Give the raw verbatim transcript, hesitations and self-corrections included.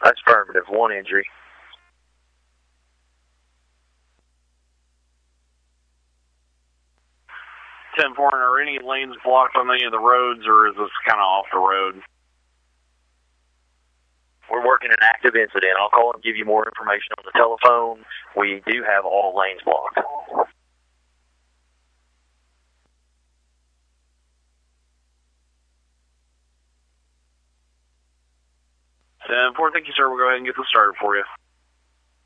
That's affirmative. One injury. ten four, are any lanes blocked on any of the roads, or is this kind of off the road? We're working an active incident. I'll call and give you more information on the telephone. We do have all lanes blocked. ten four, thank you, sir. We'll go ahead and get this started for you.